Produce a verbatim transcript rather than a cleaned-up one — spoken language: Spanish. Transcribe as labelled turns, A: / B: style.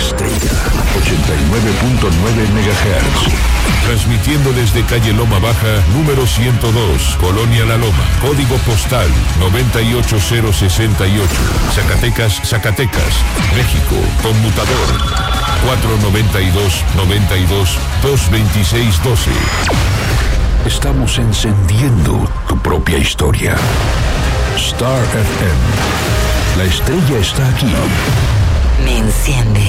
A: Estrella ochenta y nueve punto nueve megahertz.
B: Transmitiendo desde calle Loma Baja, número ciento dos, Colonia La Loma, código postal noventa y ocho cero sesenta y ocho, Zacatecas, Zacatecas, México, conmutador cuatro noventa y dos, noventa y dos, dos veintiséis doce.
A: Estamos encendiendo tu propia historia. Star F M. La estrella está aquí.
C: Me enciende.